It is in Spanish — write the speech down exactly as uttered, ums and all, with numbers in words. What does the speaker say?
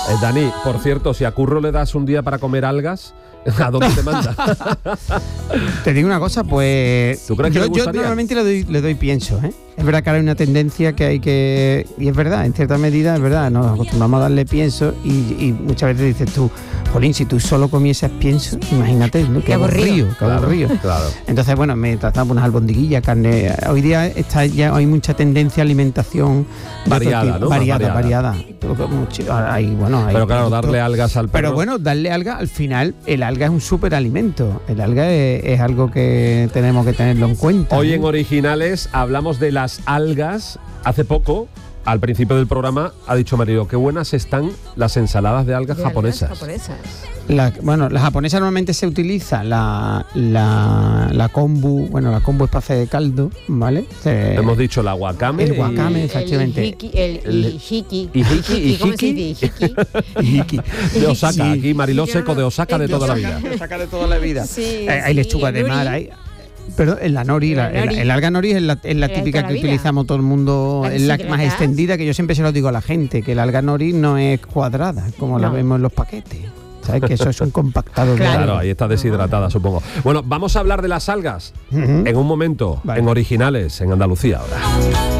Eh, Dani, por cierto, si a Curro le das un día para comer algas, ¿a dónde te manda? Te digo una cosa, pues ¿Tú crees que yo, le yo gustaría? normalmente le doy, le doy pienso, ¿eh? Es verdad que ahora hay una tendencia que hay que... Y es verdad, en cierta medida es verdad, nos acostumbramos a darle pienso y, y muchas veces dices tú, jolín, si tú solo comieses pienso, imagínate, ¿no? Qué, Qué aburrido. aburrido, qué Claro, aburrido. claro. Entonces, bueno, me trataba unas albondiguillas, carne... Hoy día está ya hay mucha tendencia a alimentación de otro Variada, tipo, ¿no? Variada, Más variada. Mucho- hay, bueno, hay Pero claro, productos- darle algas al perro. Pero bueno, darle alga, al final, el alga es un superalimento. El alga es, es algo que tenemos que tenerlo en cuenta. Hoy ¿no? en Originales hablamos de las algas. Hace poco, al principio del programa, ha dicho Marilo, qué buenas están las ensaladas de algas De algas japonesas. japonesas. La, bueno, la japonesa normalmente se utiliza la, la, la kombu, bueno, la kombu es para hacer caldo, ¿vale? Se- Hemos dicho la wakame. El y- wakame. El Efectivamente. hiki, el El- hiki, Hiki, ¿cómo se hiki. dice? Hiki. De Osaka, Sí. aquí Mariló Yo Seco de no- Osaka de el toda la de Osaka. vida. saca de toda la vida. Sí, Eh, hay sí, lechuga el de mar, nori. hay... Pero en la nori, La la, el, nori. el alga nori es la, es la La de típica toda que la vida. utilizamos todo el mundo, La es la deshidratada. más extendida, que yo siempre se lo digo a la gente, que el alga nori no es cuadrada, como la No. vemos en los paquetes. ¿Sabes? Que eso es un compactado de Claro. Claro, ahí está deshidratada, supongo. Bueno, vamos a hablar de las algas Ujú. en un momento, Vale. en Originales, en Andalucía ahora.